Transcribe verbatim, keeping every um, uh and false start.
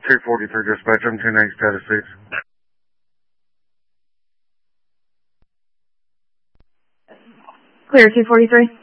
two forty-three dispatch, I'm two eight status six. Clear two forty-three.